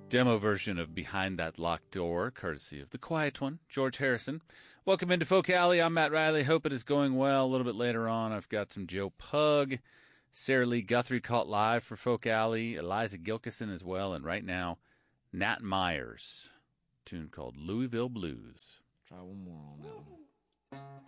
Demo version of Behind That Locked Door, courtesy of the quiet one, George Harrison. Welcome into Folk Alley. I'm Matt Riley. Hope it is going well. A little bit later on, I've got some Joe Pug, Sarah Lee Guthrie caught live for Folk Alley, Eliza Gilkison as well, and right now, Nat Myers, a tune called Louisville Blues. Try one more on that one.